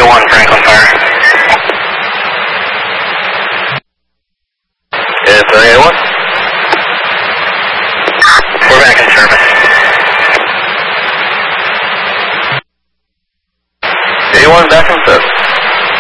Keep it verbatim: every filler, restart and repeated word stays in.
one, Franklin Fire. Is three A one? We're back in service. A one back in service.